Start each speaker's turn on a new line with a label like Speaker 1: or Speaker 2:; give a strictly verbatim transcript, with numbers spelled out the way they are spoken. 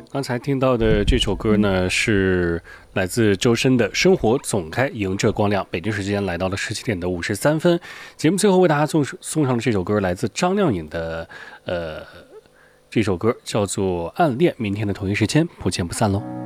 Speaker 1: 刚才听到的这首歌呢，是来自周深的《生活总该迎着光亮》。北京时间来到了十七点的五十三分，节目最后为大家送送上的这首歌，来自张靓颖的呃，这首歌叫做《暗恋》。明天的同一时间不见不散喽。